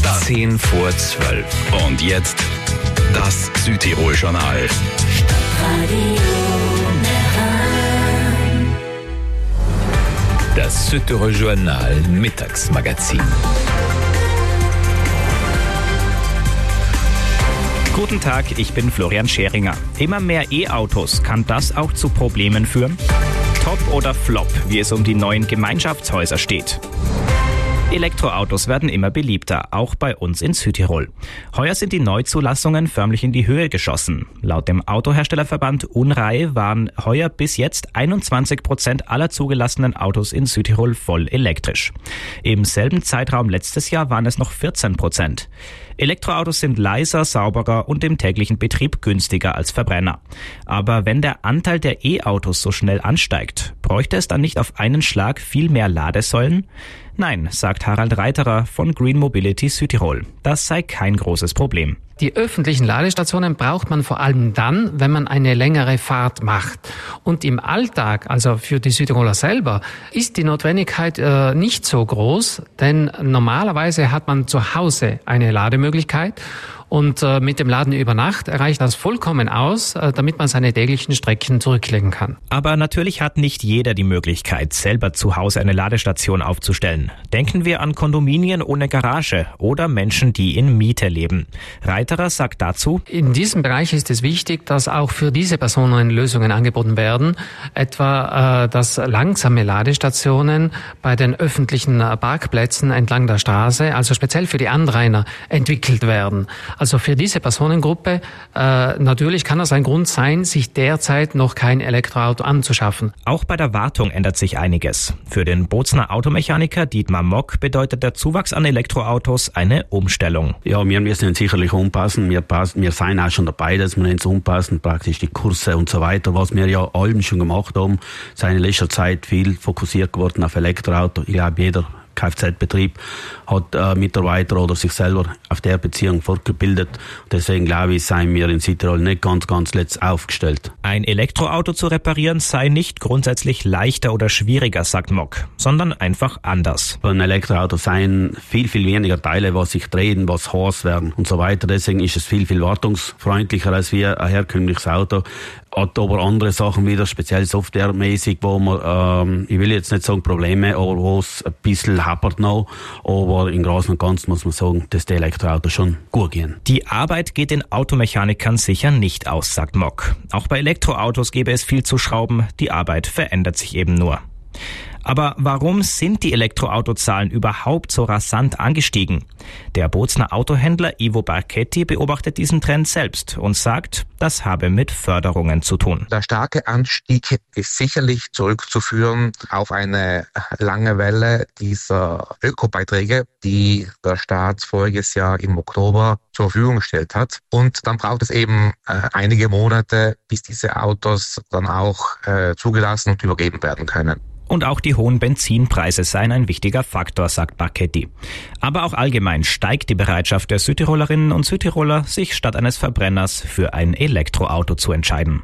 Dann 10 vor 12. und jetzt das Südtirol-Journal. Das Südtirol-Journal Mittagsmagazin. Guten Tag, ich bin Florian Scheringer. Immer mehr E-Autos, kann das auch zu Problemen führen? Top oder Flop, wie es um die neuen Gemeinschaftshäuser steht? Elektroautos werden immer beliebter, auch bei uns in Südtirol. Heuer sind die Neuzulassungen förmlich in die Höhe geschossen. Laut dem Autoherstellerverband Unrei waren heuer bis jetzt 21% aller zugelassenen Autos in Südtirol voll elektrisch. Im selben Zeitraum letztes Jahr waren es noch 14%. Elektroautos sind leiser, sauberer und im täglichen Betrieb günstiger als Verbrenner. Aber wenn der Anteil der E-Autos so schnell ansteigt, bräuchte es dann nicht auf einen Schlag viel mehr Ladesäulen? Nein, sagt Harald Reiterer von Green Mobility Südtirol. Das sei kein großes Problem. Die öffentlichen Ladestationen braucht man vor allem dann, wenn man eine längere Fahrt macht. Und im Alltag, also für die Südtiroler selber, ist die Notwendigkeit nicht so groß, denn normalerweise hat man zu Hause eine Lademöglichkeit. Und mit dem Laden über Nacht reicht das vollkommen aus, damit man seine täglichen Strecken zurücklegen kann. Aber natürlich hat nicht jeder die Möglichkeit, selber zu Hause eine Ladestation aufzustellen. Denken wir an Kondominien ohne Garage oder Menschen, die in Miete leben. Reiterer sagt dazu: In diesem Bereich ist es wichtig, dass auch für diese Personen Lösungen angeboten werden, etwa dass langsame Ladestationen bei den öffentlichen Parkplätzen entlang der Straße, also speziell für die Anrainer, entwickelt werden. Also für diese Personengruppe natürlich kann das ein Grund sein, sich derzeit noch kein Elektroauto anzuschaffen. Auch bei der Wartung ändert sich einiges. Für den Bozner Automechaniker Dietmar Mock bedeutet der Zuwachs an Elektroautos eine Umstellung. Ja, wir müssen sicherlich umpassen. Wir sind auch schon dabei, dass wir uns umpassen, praktisch die Kurse und so weiter, was wir ja allem schon gemacht haben. Es ist in letzter Zeit viel fokussiert geworden auf Elektroauto. Ich glaube, jeder Kfz-Betrieb hat Mitarbeiter oder sich selber auf der Beziehung fortgebildet. Deswegen glaube ich, seien wir in Südtirol nicht ganz letzt aufgestellt. Ein Elektroauto zu reparieren sei nicht grundsätzlich leichter oder schwieriger, sagt Mock, sondern einfach anders. Bei einem Elektroauto seien viel weniger Teile, was sich drehen, was heiß werden und so weiter. Deswegen ist es viel wartungsfreundlicher als wie ein herkömmliches Auto. Hat aber andere Sachen wieder, speziell softwaremäßig, wo man, ich will jetzt nicht sagen Probleme, aber wo es ein bisschen hapert noch. Aber im Großen und Ganzen muss man sagen, dass die Elektroautos schon gut gehen. Die Arbeit geht den Automechanikern sicher nicht aus, sagt Mock. Auch bei Elektroautos gäbe es viel zu schrauben, die Arbeit verändert sich eben nur. Aber warum sind die Elektroautozahlen überhaupt so rasant angestiegen? Der Bozner Autohändler Ivo Barchetti beobachtet diesen Trend selbst und sagt, das habe mit Förderungen zu tun. Der starke Anstieg ist sicherlich zurückzuführen auf eine lange Welle dieser Ökobeiträge, die der Staat voriges Jahr im Oktober zur Verfügung gestellt hat. Und dann braucht es eben einige Monate, bis diese Autos dann auch zugelassen und übergeben werden können. Und auch die hohen Benzinpreise seien ein wichtiger Faktor, sagt Barchetti. Aber auch allgemein steigt die Bereitschaft der Südtirolerinnen und Südtiroler, sich statt eines Verbrenners für ein Elektroauto zu entscheiden.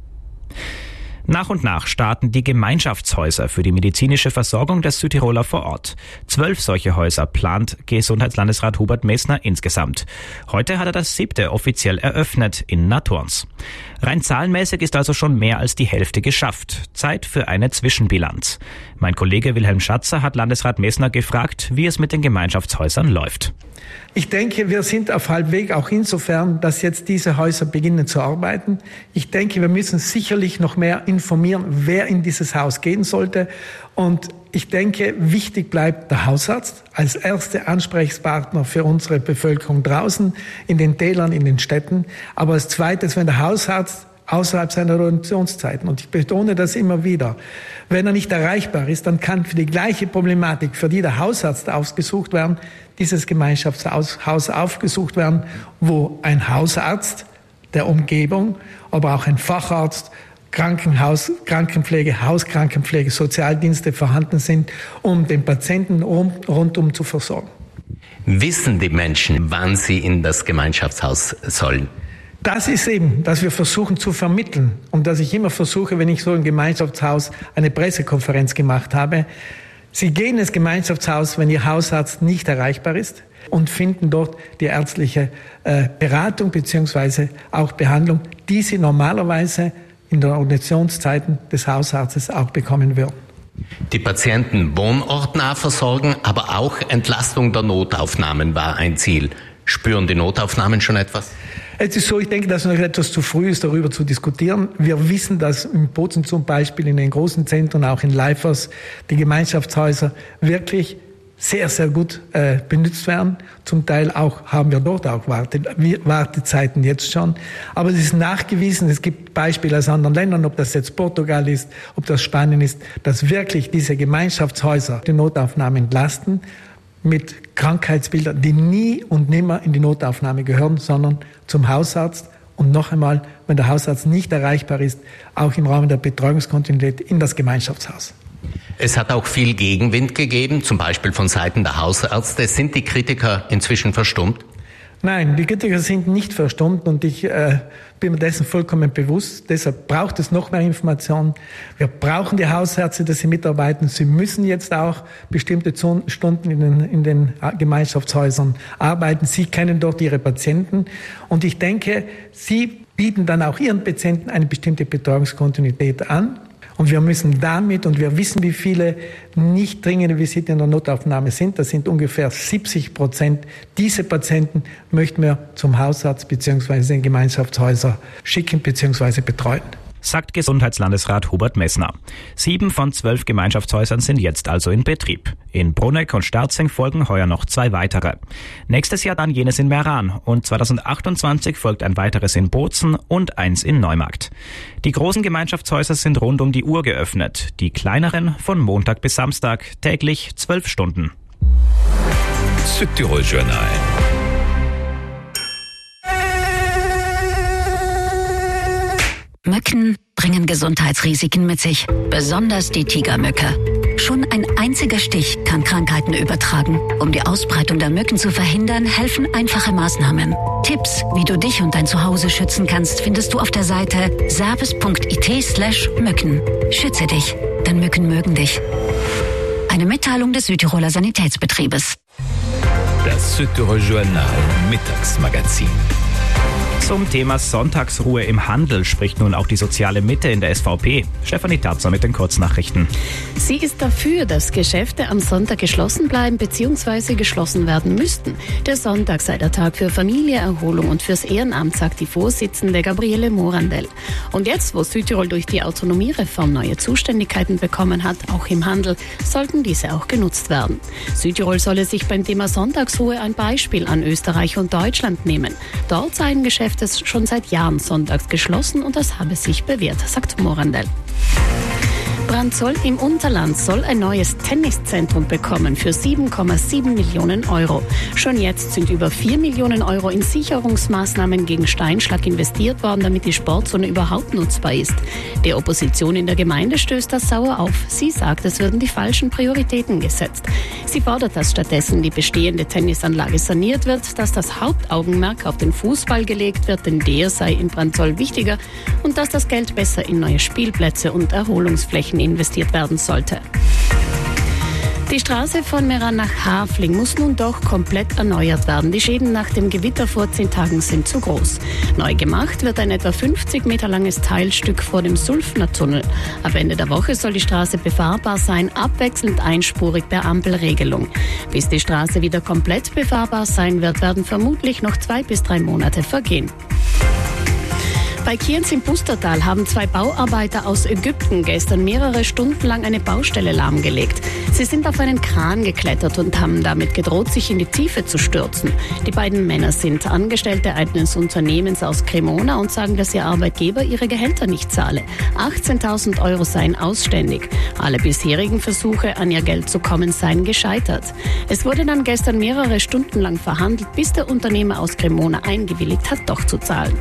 Nach und nach starten die Gemeinschaftshäuser für die medizinische Versorgung der Südtiroler vor Ort. 12 solche Häuser plant Gesundheitslandesrat Hubert Messner insgesamt. Heute hat er das 7. offiziell eröffnet in Naturns. Rein zahlenmäßig ist also schon mehr als die Hälfte geschafft. Zeit für eine Zwischenbilanz. Mein Kollege Wilhelm Schatzer hat Landesrat Messner gefragt, wie es mit den Gemeinschaftshäusern läuft. Ich denke, wir sind auf Halbweg, auch insofern, dass jetzt diese Häuser beginnen zu arbeiten. Ich denke, wir müssen sicherlich noch mehr informieren, wer in dieses Haus gehen sollte. Und ich denke, wichtig bleibt der Hausarzt als erster Ansprechpartner für unsere Bevölkerung draußen, in den Tälern, in den Städten. Aber als zweites, wenn der Hausarzt außerhalb seiner Ordinationszeiten, und ich betone das immer wieder, wenn er nicht erreichbar ist, dann kann für die gleiche Problematik, für die der Hausarzt ausgesucht werden, dieses Gemeinschaftshaus aufgesucht werden, wo ein Hausarzt der Umgebung, aber auch ein Facharzt, Krankenhaus, Krankenpflege, Hauskrankenpflege, Sozialdienste vorhanden sind, um den Patienten rundum zu versorgen. Wissen die Menschen, wann sie in das Gemeinschaftshaus sollen? Das ist eben, dass wir versuchen zu vermitteln und dass ich immer versuche, wenn ich so im Gemeinschaftshaus eine Pressekonferenz gemacht habe, Sie gehen ins Gemeinschaftshaus, wenn Ihr Hausarzt nicht erreichbar ist und finden dort die ärztliche Beratung bzw. auch Behandlung, die Sie normalerweise in den Ordinationszeiten des Hausarztes auch bekommen würden. Die Patienten wohnortnah versorgen, aber auch Entlastung der Notaufnahmen war ein Ziel. Spüren die Notaufnahmen schon etwas? Es ist so, ich denke, dass es noch etwas zu früh ist, darüber zu diskutieren. Wir wissen, dass in Bozen zum Beispiel in den großen Zentren, auch in Leifers, die Gemeinschaftshäuser wirklich sehr, sehr gut benutzt werden. Zum Teil haben wir dort auch Wartezeiten jetzt schon. Aber es ist nachgewiesen, es gibt Beispiele aus anderen Ländern, ob das jetzt Portugal ist, ob das Spanien ist, dass wirklich diese Gemeinschaftshäuser die Notaufnahme entlasten mit Krankheitsbildern, die nie und nimmer in die Notaufnahme gehören, sondern zum Hausarzt. Und noch einmal, wenn der Hausarzt nicht erreichbar ist, auch im Rahmen der Betreuungskontinuität in das Gemeinschaftshaus. Es hat auch viel Gegenwind gegeben, zum Beispiel von Seiten der Hausärzte. Sind die Kritiker inzwischen verstummt? Nein, die Kritiker sind nicht verstummt und ich bin mir dessen vollkommen bewusst. Deshalb braucht es noch mehr Informationen. Wir brauchen die Hausärzte, dass sie mitarbeiten. Sie müssen jetzt auch bestimmte Stunden in den Gemeinschaftshäusern arbeiten. Sie kennen dort ihre Patienten. Und ich denke, sie bieten dann auch ihren Patienten eine bestimmte Betreuungskontinuität an. Und wir müssen damit, und wir wissen, wie viele nicht dringende Visiten in der Notaufnahme sind, das sind ungefähr 70%. Diese Patienten möchten wir zum Hausarzt bzw. in Gemeinschaftshäuser schicken bzw. betreuen. Sagt Gesundheitslandesrat Hubert Messner. 7 von 12 Gemeinschaftshäusern sind jetzt also in Betrieb. In Bruneck und Sterzing folgen heuer noch 2 weitere. Nächstes Jahr dann jenes in Meran und 2028 folgt ein weiteres in Bozen und eins in Neumarkt. Die großen Gemeinschaftshäuser sind rund um die Uhr geöffnet, die kleineren von Montag bis Samstag, täglich 12 Stunden. Südtirol Journal. Mücken bringen Gesundheitsrisiken mit sich, besonders die Tigermücke. Schon ein einziger Stich kann Krankheiten übertragen. Um die Ausbreitung der Mücken zu verhindern, helfen einfache Maßnahmen. Tipps, wie du dich und dein Zuhause schützen kannst, findest du auf der Seite service.it/Mücken. Schütze dich, denn Mücken mögen dich. Eine Mitteilung des Südtiroler Sanitätsbetriebes. Das Südtirol Journal Mittagsmagazin. Zum Thema Sonntagsruhe im Handel spricht nun auch die soziale Mitte in der SVP. Stefanie Terzer mit den Kurznachrichten. Sie ist dafür, dass Geschäfte am Sonntag geschlossen bleiben bzw. geschlossen werden müssten. Der Sonntag sei der Tag für Familie, Erholung und fürs Ehrenamt, sagt die Vorsitzende Gabriele Morandell. Und jetzt, wo Südtirol durch die Autonomiereform neue Zuständigkeiten bekommen hat, auch im Handel, sollten diese auch genutzt werden. Südtirol solle sich beim Thema Sonntagsruhe ein Beispiel an Österreich und Deutschland nehmen. Dort seien Geschäfte schon seit Jahren sonntags geschlossen und das habe sich bewährt, sagt Morandell. Brandzoll im Unterland soll ein neues Tenniszentrum bekommen für 7,7 Millionen Euro. Schon jetzt sind über 4 Millionen Euro in Sicherungsmaßnahmen gegen Steinschlag investiert worden, damit die Sportzone überhaupt nutzbar ist. Die Opposition in der Gemeinde stößt das sauer auf. Sie sagt, es würden die falschen Prioritäten gesetzt. Sie fordert, dass stattdessen die bestehende Tennisanlage saniert wird, dass das Hauptaugenmerk auf den Fußball gelegt wird, denn der sei in Brandzoll wichtiger, und dass das Geld besser in neue Spielplätze und Erholungsflächen investiert werden sollte. Die Straße von Meran nach Hafling muss nun doch komplett erneuert werden. Die Schäden nach dem Gewitter vor 10 Tagen sind zu groß. Neu gemacht wird ein etwa 50 Meter langes Teilstück vor dem Sulfner Tunnel. Ab Ende der Woche soll die Straße befahrbar sein, abwechselnd einspurig per Ampelregelung. Bis die Straße wieder komplett befahrbar sein wird, werden vermutlich noch 2 bis 3 Monate vergehen. Bei Kienz im Pustertal haben 2 Bauarbeiter aus Ägypten gestern mehrere Stunden lang eine Baustelle lahmgelegt. Sie sind auf einen Kran geklettert und haben damit gedroht, sich in die Tiefe zu stürzen. Die beiden Männer sind Angestellte eines Unternehmens aus Cremona und sagen, dass ihr Arbeitgeber ihre Gehälter nicht zahle. 18.000 Euro seien ausständig. Alle bisherigen Versuche, an ihr Geld zu kommen, seien gescheitert. Es wurde dann gestern mehrere Stunden lang verhandelt, bis der Unternehmer aus Cremona eingewilligt hat, doch zu zahlen.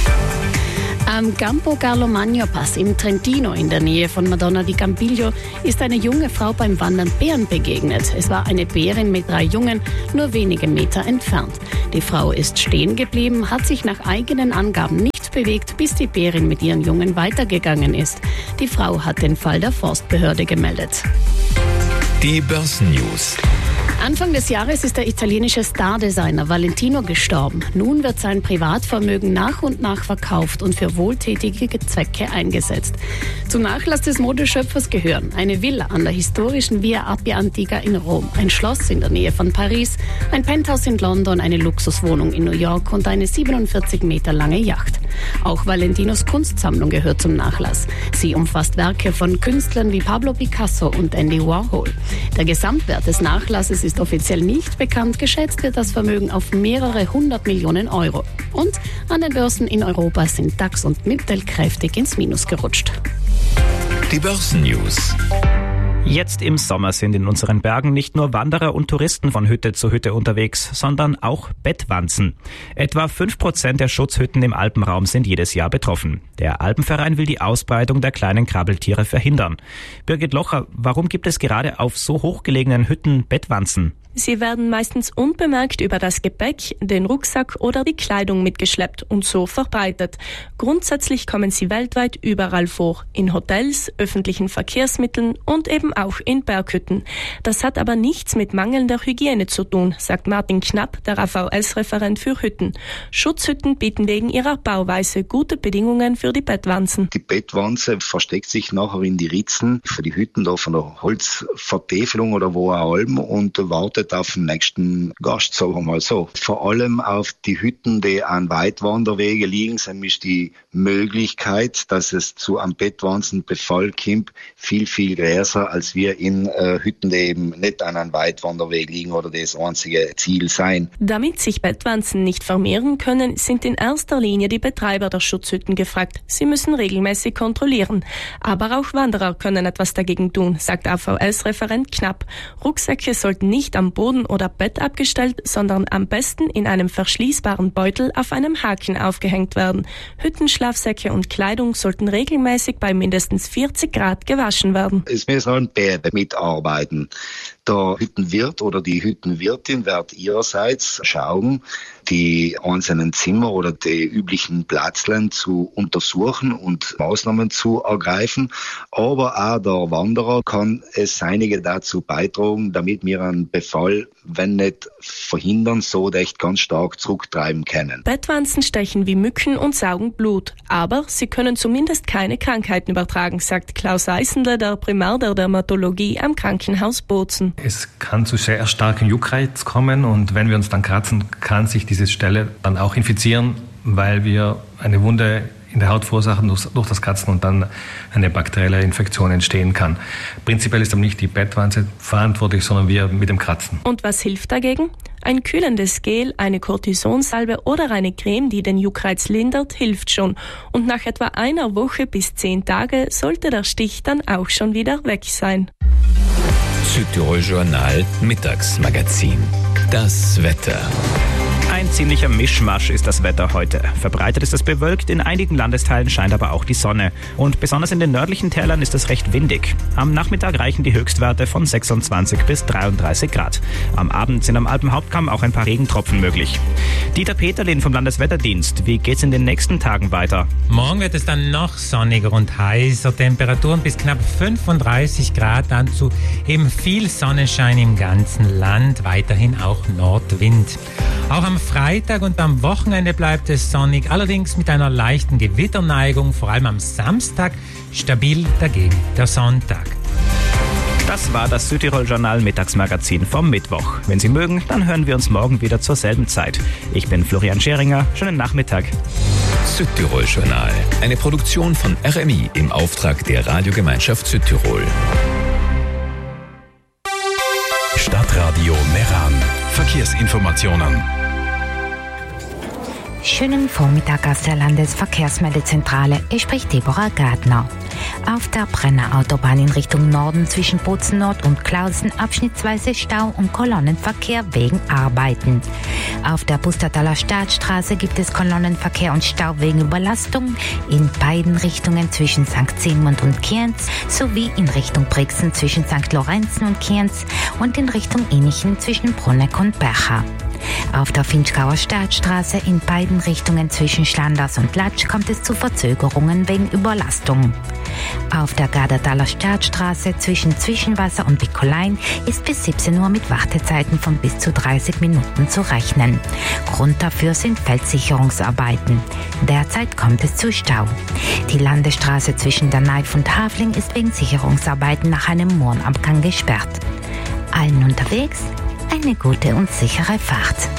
Am Campo Carlo Magno Pass im Trentino in der Nähe von Madonna di Campiglio ist eine junge Frau beim Wandern Bären begegnet. Es war eine Bärin mit 3 Jungen, nur wenige Meter entfernt. Die Frau ist stehen geblieben, hat sich nach eigenen Angaben nicht bewegt, bis die Bärin mit ihren Jungen weitergegangen ist. Die Frau hat den Fall der Forstbehörde gemeldet. Die Börsennews. Anfang des Jahres ist der italienische Stardesigner Valentino gestorben. Nun wird sein Privatvermögen nach und nach verkauft und für wohltätige Zwecke eingesetzt. Zum Nachlass des Modeschöpfers gehören eine Villa an der historischen Via Appia Antica in Rom, ein Schloss in der Nähe von Paris, ein Penthouse in London, eine Luxuswohnung in New York und eine 47 Meter lange Yacht. Auch Valentinos Kunstsammlung gehört zum Nachlass. Sie umfasst Werke von Künstlern wie Pablo Picasso und Andy Warhol. Der Gesamtwert des Nachlasses ist offiziell nicht bekannt. Geschätzt wird das Vermögen auf mehrere 100 Millionen Euro. Und an den Börsen in Europa sind DAX und Mittel kräftig ins Minus gerutscht. Die Börsennews. Jetzt im Sommer sind in unseren Bergen nicht nur Wanderer und Touristen von Hütte zu Hütte unterwegs, sondern auch Bettwanzen. Etwa 5% der Schutzhütten im Alpenraum sind jedes Jahr betroffen. Der Alpenverein will die Ausbreitung der kleinen Krabbeltiere verhindern. Birgit Locher, warum gibt es gerade auf so hochgelegenen Hütten Bettwanzen? Sie werden meistens unbemerkt über das Gepäck, den Rucksack oder die Kleidung mitgeschleppt und so verbreitet. Grundsätzlich kommen sie weltweit überall vor, in Hotels, öffentlichen Verkehrsmitteln und eben auch in Berghütten. Das hat aber nichts mit mangelnder Hygiene zu tun, sagt Martin Knapp, der AVS-Referent für Hütten. Schutzhütten bieten wegen ihrer Bauweise gute Bedingungen für die Bettwanzen. Die Bettwanze versteckt sich nachher in die Ritzen für die Hütten da von der Holzvertäfelung oder wo auch allem und wartet auf den nächsten Gast, sagen wir mal so. Vor allem auf die Hütten, die an Weitwanderwege liegen, ist die Möglichkeit, dass es zu einem Bettwanzenbefall kommt, viel, viel größer, als wir in Hütten, die eben nicht an einem Weitwanderweg liegen oder das einzige Ziel sein. Damit sich Bettwanzen nicht vermehren können, sind in erster Linie die Betreiber der Schutzhütten gefragt. Sie müssen regelmäßig kontrollieren. Aber auch Wanderer können etwas dagegen tun, sagt AVS-Referent Knapp. Rucksäcke sollten nicht am Boden oder Bett abgestellt, sondern am besten in einem verschließbaren Beutel auf einem Haken aufgehängt werden. Hüttenschlafsäcke und Kleidung sollten regelmäßig bei mindestens 40 Grad gewaschen werden. Es müssen beide mitarbeiten. Der Hüttenwirt oder die Hüttenwirtin wird ihrerseits schauen, die einzelnen Zimmer oder die üblichen Platzlen zu untersuchen und Maßnahmen zu ergreifen. Aber auch der Wanderer kann es einige dazu beitragen, damit wir einen Befall, wenn nicht verhindern, so echt ganz stark zurücktreiben können. Bettwanzen stechen wie Mücken und saugen Blut. Aber sie können zumindest keine Krankheiten übertragen, sagt Klaus Eisendle, der Primar der Dermatologie am Krankenhaus Bozen. Es kann zu sehr starken Juckreiz kommen und wenn wir uns dann kratzen, kann sich diese Stelle dann auch infizieren, weil wir eine Wunde in der Haut verursachen durch das Kratzen und dann eine bakterielle Infektion entstehen kann. Prinzipiell ist aber nicht die Bettwanze verantwortlich, sondern wir mit dem Kratzen. Und was hilft dagegen? Ein kühlendes Gel, eine Kortisonsalbe oder eine Creme, die den Juckreiz lindert, hilft schon. Und nach etwa einer Woche bis 10 Tage sollte der Stich dann auch schon wieder weg sein. Südtirol Journal Mittagsmagazin. Das Wetter. Ein ziemlicher Mischmasch ist das Wetter heute. Verbreitet ist es bewölkt, in einigen Landesteilen scheint aber auch die Sonne. Und besonders in den nördlichen Tälern ist es recht windig. Am Nachmittag reichen die Höchstwerte von 26 bis 33 Grad. Am Abend sind am Alpenhauptkamm auch ein paar Regentropfen möglich. Dieter Peterlin vom Landeswetterdienst, wie geht's in den nächsten Tagen weiter? Morgen wird es dann noch sonniger und heißer. Temperaturen bis knapp 35 Grad, dazu eben viel Sonnenschein im ganzen Land, weiterhin auch Nordwind. Auch am Freitag und am Wochenende bleibt es sonnig, allerdings mit einer leichten Gewitterneigung, vor allem am Samstag, stabil dagegen der Sonntag. Das war das Südtirol-Journal Mittagsmagazin vom Mittwoch. Wenn Sie mögen, dann hören wir uns morgen wieder zur selben Zeit. Ich bin Florian Scheringer. Schönen Nachmittag. Südtirol-Journal. Eine Produktion von RMI im Auftrag der Radiogemeinschaft Südtirol. Stadtradio Meran. Verkehrsinformationen. Schönen Vormittag aus der Landesverkehrsmeldezentrale. Es spricht Deborah Gardner. Auf der Brenner Autobahn in Richtung Norden zwischen Bozen Nord und Klausen abschnittsweise Stau und Kolonnenverkehr wegen Arbeiten. Auf der Pustertaler Staatsstraße gibt es Kolonnenverkehr und Stau wegen Überlastung in beiden Richtungen zwischen St. Zimond und Kienz sowie in Richtung Brixen zwischen St. Lorenzen und Kienz und in Richtung Innichen zwischen Bruneck und Bercha. Auf der Finchgauer Staatsstraße in beiden Richtungen zwischen Schlanders und Latsch kommt es zu Verzögerungen wegen Überlastung. Auf der Gardertaler Staatsstraße zwischen Zwischenwasser und Bickolein ist bis 17 Uhr mit Wartezeiten von bis zu 30 Minuten zu rechnen. Grund dafür sind Feldsicherungsarbeiten. Derzeit kommt es zu Stau. Die Landesstraße zwischen der Neif und Hafling ist wegen Sicherungsarbeiten nach einem Mohrenabgang gesperrt. Allen unterwegs eine gute und sichere Fahrt.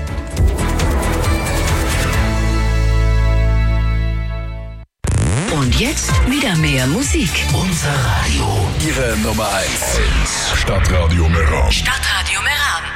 Und jetzt wieder mehr Musik. Unser Radio. Ihre Nummer 1. Stadtradio Meran. Stadtradio Meran.